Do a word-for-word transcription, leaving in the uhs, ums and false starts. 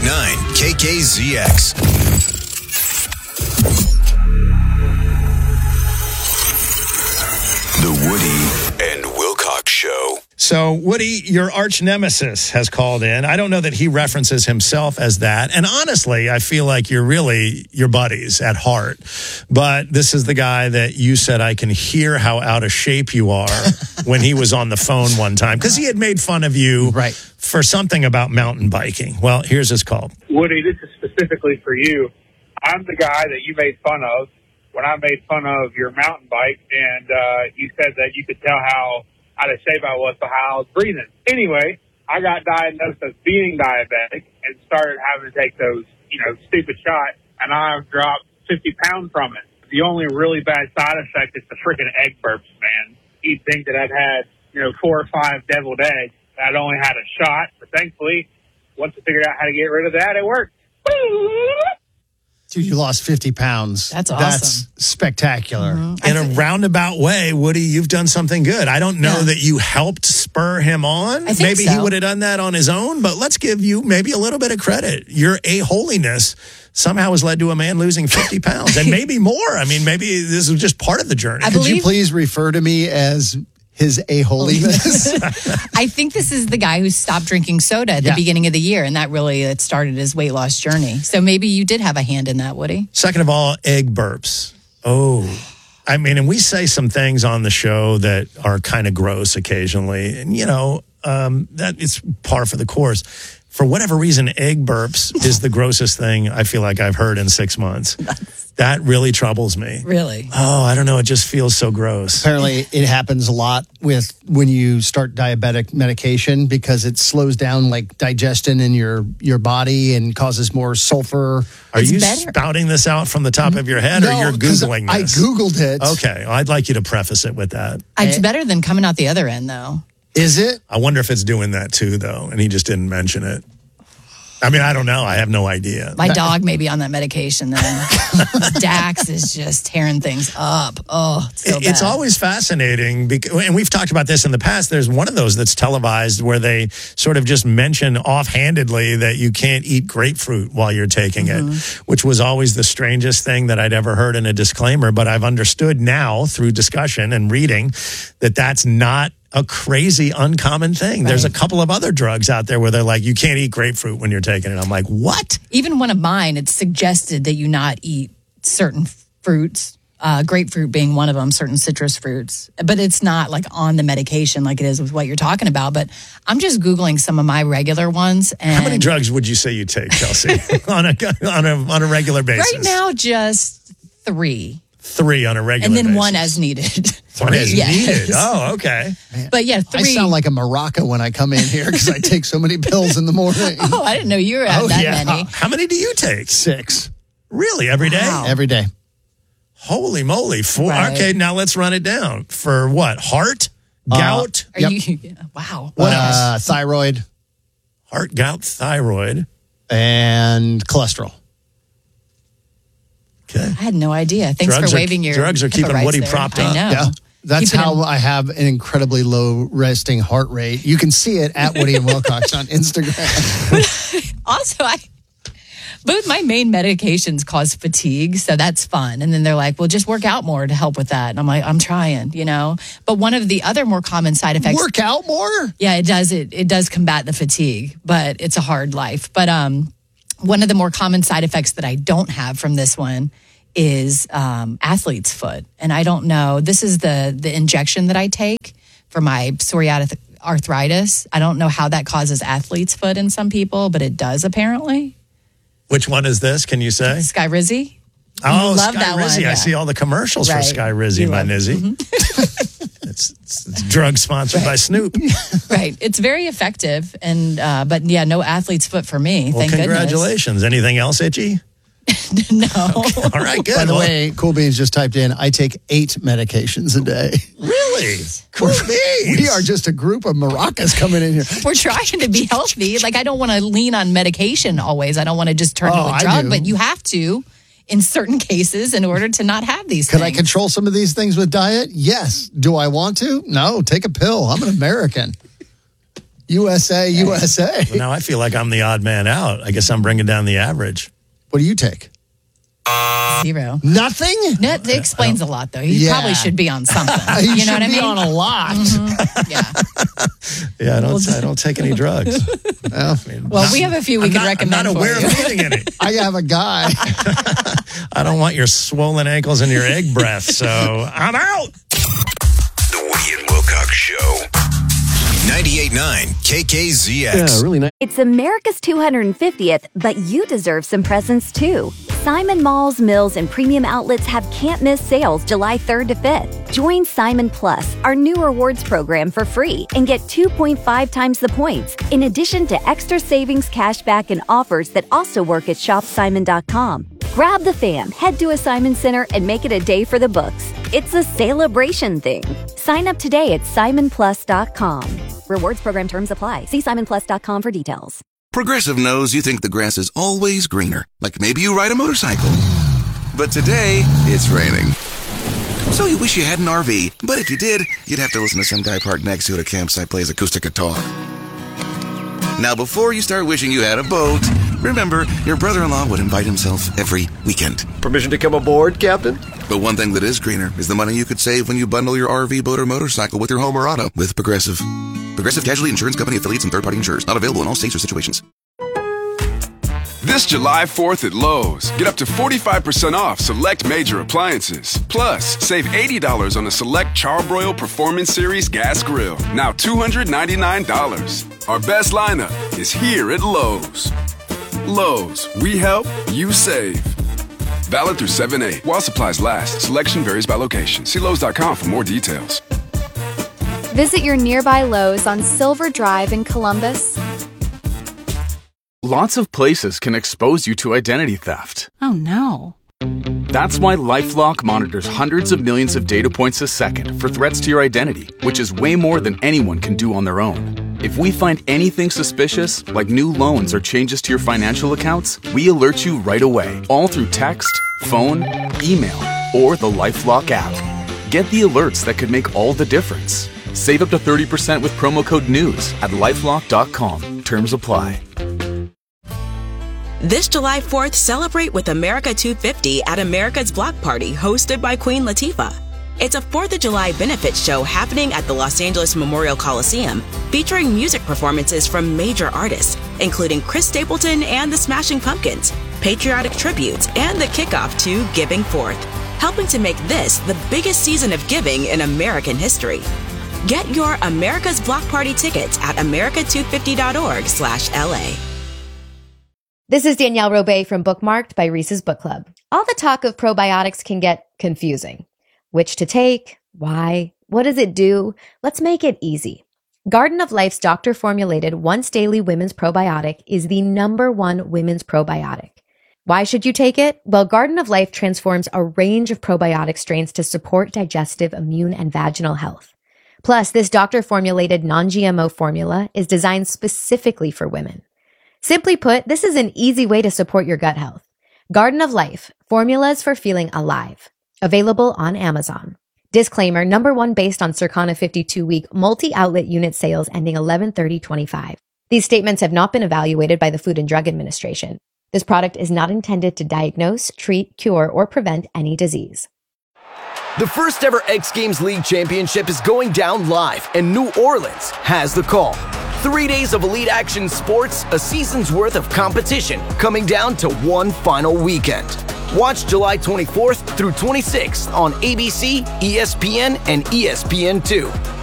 nine K K Z X. The Woody and Wilcox Show. So, Woody, your arch nemesis has called in. I don't know that he references himself as that. And honestly, I feel like you're really your buddies at heart. But this is the guy that you said, I can hear how out of shape you are when he was on the phone one time. Because he had made fun of you right. for something about mountain biking. Well, here's his call. Woody, this is specifically for you. I'm the guy that you made fun of when I made fun of your mountain bike. And uh, you said that you could tell how out of shape I was for how I was breathing. Anyway, I got diagnosed as being diabetic and started having to take those, you know, stupid shots, and I've dropped fifty pounds from it. The only really bad side effect is the freaking egg burps, man. You'd think that I'd had, you know, four or five deviled eggs. I'd only had a shot, but thankfully, once I figured out how to get rid of that, it worked. Dude, you lost fifty pounds. That's awesome. That's spectacular. Mm-hmm. In a roundabout way, Woody, you've done something good. I don't know Yeah. that you helped spur him on. I think Maybe he so. would have done that on his own, but let's give you maybe a little bit of credit. Your a-holiness somehow has led to a man losing fifty pounds and maybe more. I mean, maybe this was just part of the journey. I Could you believe- please refer to me as his a-holiness? I think this is the guy who stopped drinking soda at the Yeah. beginning of the year, and that really it started his weight loss journey. So maybe you did have a hand in that, Woody. Second of all, egg burps. Oh, I mean, and we say some things on the show that are kind of gross occasionally. And, you know, um, that it's par for the course. For whatever reason, egg burps is the grossest thing I feel like I've heard in six months. That really troubles me. Really? Oh, I don't know. It just feels so gross. Apparently, it happens a lot with when you start diabetic medication because it slows down like digestion in your, your body and causes more sulfur. Are It's you better. spouting this out from the top of your head or you're 'cause Googling I this? Googled it. Okay. I'd like you to preface it with that. It's better than coming out the other end, though. Is it? I wonder if it's doing that too, though, and he just didn't mention it. I mean, I don't know. I have no idea. My dog may be on that medication then. Dax is just tearing things up. Oh, it's so It- It's bad. always fascinating, because, and we've talked about this in the past. There's one of those that's televised where they sort of just mention offhandedly that you can't eat grapefruit while you're taking Mm-hmm. it, which was always the strangest thing that I'd ever heard in a disclaimer. But I've understood now through discussion and reading that that's not a crazy uncommon thing. Right. There's a couple of other drugs out there where they're like, you can't eat grapefruit when you're taking it. I'm like, what? Even one of mine, it's suggested that you not eat certain fruits, uh, grapefruit being one of them, certain citrus fruits. But it's not like on the medication like it is with what you're talking about. But I'm just Googling some of my regular ones. And How many drugs would you say you take, Chelsea, on a on a on a regular basis? right now, just three. Three on a regular And then basis. one as needed. One as Yes. needed. Oh, okay. But yeah, I three. sound like a maraca when I come in here because I take so many pills in the morning. Oh, I didn't know you were at Oh, that yeah. many. How many do you take? Six. Really? Every day? Wow. Every day. Holy moly. Four. Right. Okay, now let's run it down. For what? Heart? Gout? Are Yep. you? Yeah, wow. What Uh, else? thyroid Heart, gout, thyroid. and cholesterol. Okay. I had no idea. Thanks Drugs for are- waving your drugs are HIPAA keeping rights Woody there. propped I up. know. Yeah. That's Keeping how him- I have an incredibly low resting heart rate. You can see it at Woody and Wilcox on Instagram. Also, I both my main medications cause fatigue, so that's fun. And then they're like, "Well, just work out more to help with that." And I'm like, "I'm trying," you know. But one of the other more common side effects, Work out more? yeah, it does it it does combat the fatigue, but it's a hard life. But um, one of the more common side effects that I don't have from this one is um, athlete's foot, and I don't know. This is the the injection that I take for my psoriatic arthritis. I don't know how that causes athlete's foot in some people, but it does apparently. Which one is this? Can you say? Sky Rizzy. Oh, love Sky that one, Rizzy. I yeah. see all the commercials for Right. Sky Rizzy, You my love- Nizzy. it's, it's, it's drug sponsored by Snoop. Right. It's very effective. And, uh, but yeah, no athlete's foot for me. Well, Thank congratulations. Anything else itchy? goodness. No. All right, good. By the Well, way, Cool Beans just typed in, I take eight medications a day. really? Cool beans. We are just a group of maracas coming in here. We're trying to be healthy. Like, I don't want to lean on medication always. I don't want to just turn Oh, to a I drug, do. but you have to in certain cases in order to not have these Could I things. control some of these things with diet? Yes. Do I want to? No. Take a pill. I'm an American. U S A, U S A. Now I feel like I'm the odd man out. I guess I'm bringing down the average. What do you take? Zero. Nothing? No, it explains a lot, though. He Yeah. probably should be on something. You, You should know what I be mean? on a lot. Mhm. Yeah. Yeah, I don't. I don't take any drugs. Well, I mean, Well, not- we have a few we I'm could not, recommend I'm not for aware you. of getting any. I have a guy. I don't want your swollen ankles and your egg breath, so I'm out. The Woody and Wilcox Show. ninety-eight point nine K K Z X. really nice. It's America's two hundred fiftieth, but you deserve some presents too. Simon Malls, Mills, and premium outlets have can't-miss sales July third to fifth. Join Simon Plus, our new rewards program, for free and get two point five times the points, in addition to extra savings, cashback, and offers that also work at shop simon dot com. Grab the fam, head to a Simon Center, and make it a day for the books. It's a celebration thing. Sign up today at simon plus dot com. Rewards program terms apply. See simon plus dot com for details. Progressive knows you think the grass is always greener, like maybe you ride a motorcycle. But today, it's raining. So you wish you had an R V, but if you did, you'd have to listen to some guy parked next to you at a campsite play his acoustic guitar. Now, before you start wishing you had a boat, remember, your brother-in-law would invite himself every weekend. Permission to come aboard, Captain? But one thing that is greener is the money you could save when you bundle your R V, boat, or motorcycle with your home or auto with Progressive. Progressive Casualty Insurance Company affiliates and third-party insurers. Not available in all states or situations. This July fourth at Lowe's, get up to forty-five percent off select major appliances. Plus, save eighty dollars on a select Charbroil Performance Series gas grill, now two hundred ninety-nine dollars. Our best lineup is here at Lowe's. Lowe's, we help, you save. Valid through seven eight. While supplies last, selection varies by location. See Lowe's dot com for more details. Visit your nearby Lowe's on Silver Drive in Columbus. Lots of places can expose you to identity theft. Oh no. That's why LifeLock monitors hundreds of millions of data points a second for threats to your identity, which is way more than anyone can do on their own. If we find anything suspicious, like new loans or changes to your financial accounts, we alert you right away, all through text, phone, email, or the LifeLock app. Get the alerts that could make all the difference. Save up to thirty percent with promo code NEWS at lifelock dot com. Terms apply. This July fourth, celebrate with America two fifty at America's Block Party, hosted by Queen Latifah. It's a fourth of July benefit show happening at the Los Angeles Memorial Coliseum, featuring music performances from major artists, including Chris Stapleton and the Smashing Pumpkins, patriotic tributes, and the kickoff to Giving Forth, helping to make this the biggest season of giving in American history. Get your America's Block Party tickets at america two fifty dot org slash L A. This is Danielle Robay from Bookmarked by Reese's Book Club. All the talk of probiotics can get confusing. Which to take? Why? What does it do? Let's make it easy. Garden of Life's doctor-formulated once-daily women's probiotic is the number one women's probiotic. Why should you take it? Well, Garden of Life transforms a range of probiotic strains to support digestive, immune, and vaginal health. Plus, this doctor-formulated non-G M O formula is designed specifically for women. Simply put, this is an easy way to support your gut health. Garden of Life, formulas for feeling alive. Available on Amazon. Disclaimer, number one based on Circana fifty-two week multi-outlet unit sales ending eleven thirty twenty-five. These statements have not been evaluated by the Food and Drug Administration. This product is not intended to diagnose, treat, cure, or prevent any disease. The first ever X Games League Championship is going down live, and New Orleans has the call. Three days of elite action sports, a season's worth of competition, coming down to one final weekend. Watch July twenty-fourth through twenty-sixth on A B C, E S P N, and E S P N two.